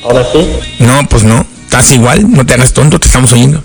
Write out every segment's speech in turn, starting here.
¿Ahora sí? No, pues no. Estás igual, no te hagas tonto, te estamos oyendo.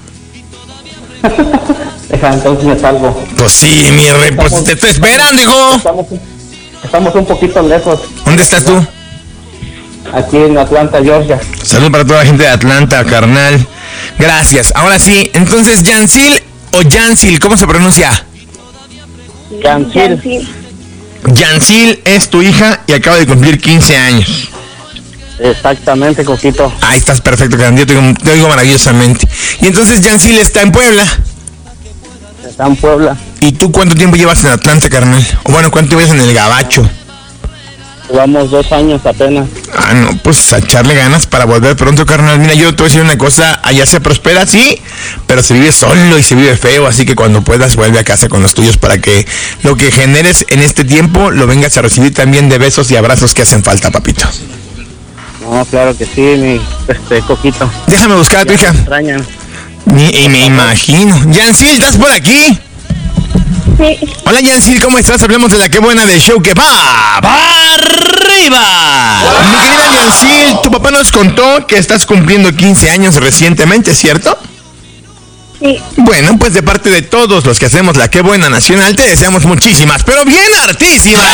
Deja, entonces me salgo. Pues sí, mi rey, pues te estoy esperando, hijo. Estamos un poquito lejos. ¿Dónde estás tú? Aquí en Atlanta, Georgia. Salud para toda la gente de Atlanta, carnal. Gracias. Ahora sí, entonces, Yansil o Yansil, ¿cómo se pronuncia? Yansil. Yansil es tu hija y acaba de cumplir 15 años. Exactamente, Coquito. Ahí estás perfecto, carnal. Yo te oigo maravillosamente. Y entonces, Yansil está en Puebla. Está en Puebla. ¿Y tú cuánto tiempo llevas en Atlanta, carnal? O bueno, ¿cuánto llevas en el Gabacho? Llevamos 2 años apenas. Ah, no, pues a echarle ganas para volver pronto, carnal. Mira, yo te voy a decir una cosa, allá se prospera, sí, pero se vive solo y se vive feo, así que cuando puedas vuelve a casa con los tuyos para que lo que generes en este tiempo lo vengas a recibir también de besos y abrazos que hacen falta, papito. No, claro que sí, mi Coquito. Déjame buscar a tu hija. Me extrañan. Y me imagino. Yansil, ¿estás por aquí? Sí. Hola, Yansil, ¿cómo estás? Hablemos de la Qué Buena del show que va para arriba. Mi querida Yansil, tu papá nos contó que estás cumpliendo 15 años recientemente, ¿cierto? Sí. Bueno, pues de parte de todos los que hacemos la Qué Buena Nacional, te deseamos muchísimas, pero bien hartísimas.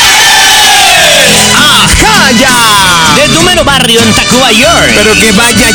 ¡Ajá, ya! De tu mero barrio en Tacuba, York. Pero que vaya